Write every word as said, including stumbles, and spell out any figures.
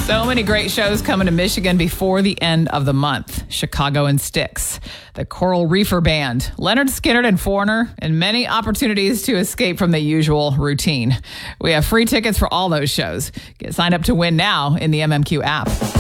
So many great shows coming to Michigan before the end of the month. Chicago and Styx, the Coral Reefer Band, Leonard Skinner and Foreigner, and many opportunities to escape from the usual routine. We have free tickets for all those shows. Get signed up to win now in the M M Q app.